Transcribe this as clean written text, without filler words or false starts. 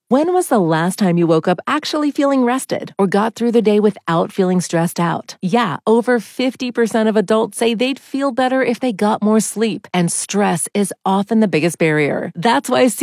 When was the last time you woke up actually feeling rested or got through the day without feeling stressed out? Yeah, over 50% of adults say they'd feel better if they got more sleep, and stress is often the biggest barrier. That's why